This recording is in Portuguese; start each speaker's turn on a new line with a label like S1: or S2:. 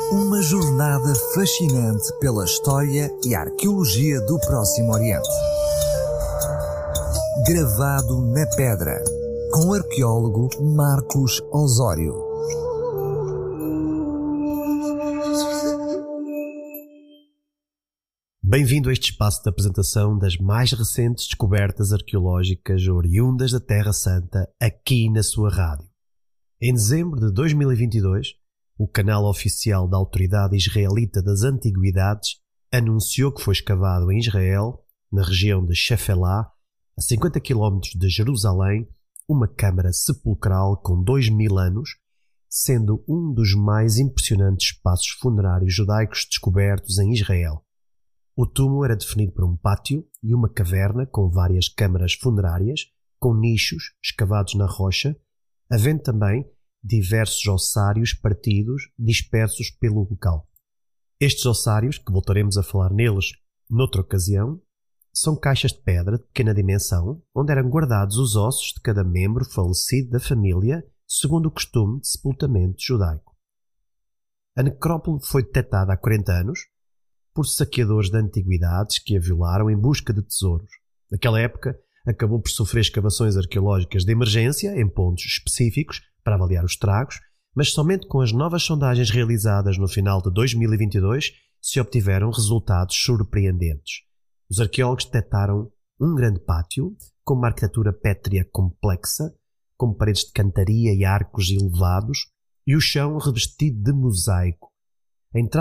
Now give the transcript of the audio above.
S1: Uma jornada fascinante pela história e arqueologia do Próximo Oriente. Gravado na pedra, com o arqueólogo Marcos Osório.
S2: Bem-vindo a este espaço de apresentação das mais recentes descobertas arqueológicas oriundas da Terra Santa, aqui na sua rádio. Em dezembro de 2022, o canal oficial da Autoridade Israelita das Antiguidades anunciou que foi escavado em Israel, na região de Shefelá, a 50 km de Jerusalém, uma câmara sepulcral com 2000 anos, sendo um dos mais impressionantes espaços funerários judaicos descobertos em Israel. O túmulo era definido por um pátio e uma caverna com várias câmaras funerárias, com nichos escavados na rocha, havendo também diversos ossários partidos dispersos pelo local. Estes ossários, que voltaremos a falar neles noutra ocasião, são caixas de pedra de pequena dimensão, onde eram guardados os ossos de cada membro falecido da família, segundo o costume de sepultamento judaico. A necrópole foi detectada há 40 anos por saqueadores de antiguidades que a violaram em busca de tesouros. Naquela época, acabou por sofrer escavações arqueológicas de emergência em pontos específicos para avaliar os estragos, mas somente com as novas sondagens realizadas no final de 2022 se obtiveram resultados surpreendentes. Os arqueólogos detectaram um grande pátio com uma arquitetura pétrea complexa, com paredes de cantaria e arcos elevados, e o chão revestido de mosaico. A entrada